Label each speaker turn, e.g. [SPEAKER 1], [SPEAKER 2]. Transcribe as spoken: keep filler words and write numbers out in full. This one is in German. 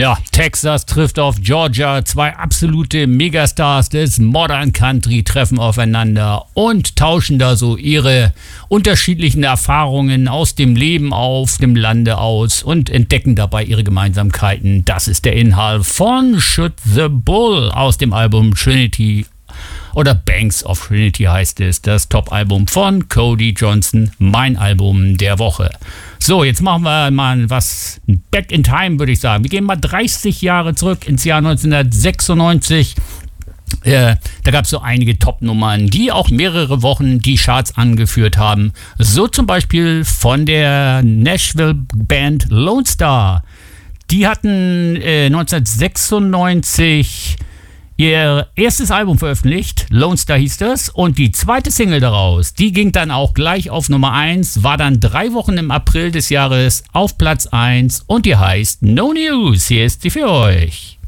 [SPEAKER 1] Ja, Texas trifft auf Georgia. Zwei absolute Megastars des Modern Country treffen aufeinander und tauschen da so ihre unterschiedlichen Erfahrungen aus dem Leben auf dem Lande aus und entdecken dabei ihre Gemeinsamkeiten. Das ist der Inhalt von Shoot the Bull aus dem Album Trinity oder Banks of Trinity heißt es, das Top-Album von Cody Johnson, mein Album der Woche. So, jetzt machen wir mal was back in time, würde ich sagen. Wir gehen mal dreißig Jahre zurück ins Jahr neunzehnhundertsechsundneunzig. Äh, da gab es so einige Top-Nummern, die auch mehrere Wochen die Charts angeführt haben. So zum Beispiel von der Nashville-Band Lone Star. Die hatten äh, neunzehnhundertsechsundneunzig ihr erstes Album veröffentlicht, Lone Star hieß das, und die zweite Single daraus, die ging dann auch gleich auf Nummer eins, war dann drei Wochen im April des Jahres auf Platz eins und die heißt No News. Hier ist sie für euch.